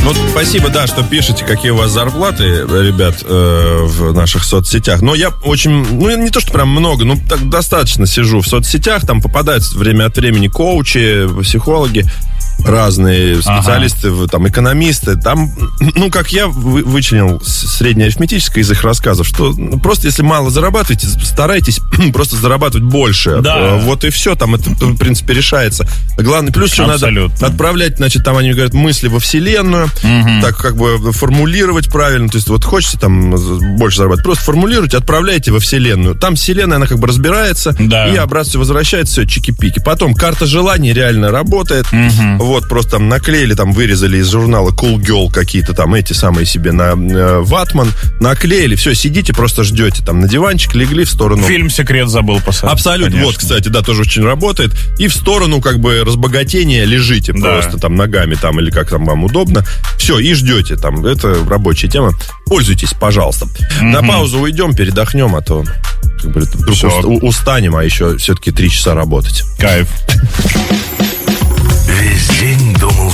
Ну, спасибо, да, что пишете, какие у вас зарплаты, ребят, в наших соцсетях. Но я очень, ну, не то, что прям много, но так достаточно сижу в соцсетях, там попадаются время от времени коучи, психологи, разные специалисты, там, экономисты. Там, ну, как я вычленил среднеарифметическое из их рассказов, что просто если мало зарабатываете, старайтесь просто зарабатывать больше. Да. Вот и все, там это, в принципе, решается. Главный плюс, что Абсолютно. надо отправлять, значит, там они говорят, мысли во Вселенную, так как бы формулировать правильно. То есть вот хочется там больше зарабатывать, просто формулируйте, отправляйте во Вселенную. Там Вселенная, она как бы разбирается, Да. и обратно все возвращается, все, чики-пики. Потом карта желаний реально работает. Вот, просто там наклеили, там вырезали из журнала Cool Girl какие-то там эти самые себе на ватман, наклеили, все, сидите, просто ждете. Там на диванчик легли в сторону. Фильм «Секрет» забыл посмотреть. Абсолютно, конечно. вот, кстати, да, тоже очень работает. И в сторону, как бы, разбогатения лежите просто там ногами там, или как там вам удобно. Все, и ждете там. Это рабочая тема. Пользуйтесь, пожалуйста. На паузу уйдем, передохнем, а то как бы, вдруг устанем, а еще все-таки 3 часа работать. Кайф. Весь день думал